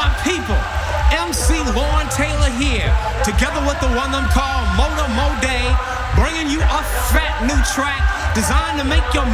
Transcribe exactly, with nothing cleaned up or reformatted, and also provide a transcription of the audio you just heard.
My people, M C Lauren Taylor here, together with the one them called Motor Mo Day, bringing you a fat new track designed to make your